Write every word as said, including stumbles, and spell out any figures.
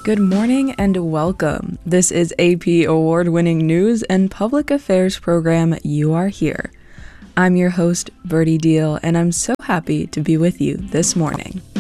Good morning and welcome. This is A P award-winning news and public affairs program You Are Here. I'm your host, Birdie Deal, and I'm so happy to be with you this morning.